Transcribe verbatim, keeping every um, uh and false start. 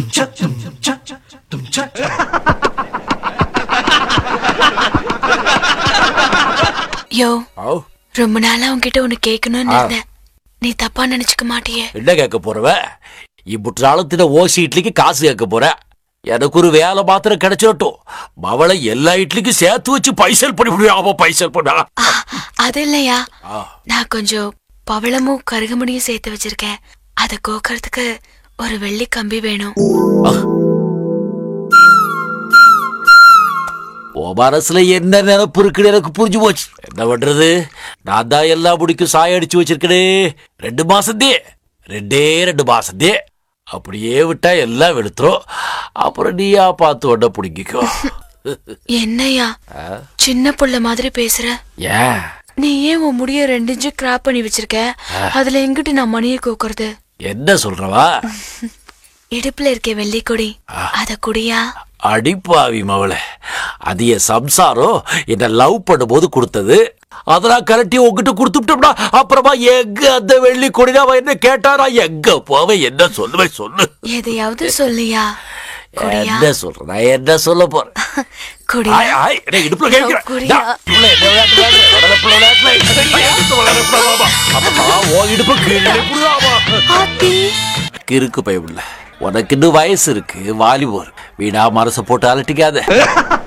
யோ, ரொம்ப நாளா உன்கிட்ட ஒண்ணு கேட்கணும்னு இருந்தேன். நீ தப்பா நினைச்சுக்க மாட்டியே? என்ன கேட்க போறவ? இப்புற்றாலத்தின ஓசி இட்லிக்கு காசு கேட்க போற? எனக்கு ஒரு வேலை மாத்திரம் கிடைச்சிடட்டும். அவளை எல்லா இட்லிக்கும் சேர்த்து வச்சு பைசல் பண்ணி முடியாம பைசல் பண்ண. அது இல்லையா, நான் கொஞ்சம் பவளமும் கருகமணியும் சேர்த்து வச்சிருக்கேன். அத கோக்கறதுக்கு ஒரு வெள்ளி கம்பி வேணும். மனசுல என்ன நினைப்பு இருக்குன்னு எனக்கு புரிஞ்சு போச்சு. என்ன பண்றது, நான் தான் எல்லா முடிக்கும் சாய அடிச்சு வச்சிருக்கே. ரெண்டு மாசத்தே ரெண்டே ரெண்டு மாசத்தே அப்படியே விட்டா எல்லாம் வெளுத்துரும். அப்புறம் நீயா பார்த்து ஒன்ன பிடிக்கோ. என்னையா சின்ன புள்ள மாதிரி பேசுற? ஏன் நீ ஏன் உன் முடிய ரெண்டு இன்ச்சு கிராப் பண்ணி வச்சிருக்க? அதுல எங்கிட்டு நான் மணியை கோக்குறது? என்ன சொல்றவா? இடுப்புல இருக்க வெள்ளி கொடி, அத குடியா? அடிப்பாவி மவள, அது என் சம்சாரம் என்ன லவ் பண்ணும் போது கொடுத்தது. அதெல்லாம் கரட்டி உங்ககிட்ட கொடுத்துட்டோம்னா அப்புறமா எங்க அந்த வெள்ளி கொடினா என்ன கேட்டாரா? எங்க போவேன்? என்ன சொல்லுவேன் சொல்லு. எதையாவது சொல்லியா? என்ன சொல்ற? நான் என்ன சொல்ல போறேன்? கிறுக்கு பயமில்ல, உனக்கு இன்னும் வயசு இருக்கு, வாலிபோர். வீணா மனசை போட்டு அலட்டிக்காத.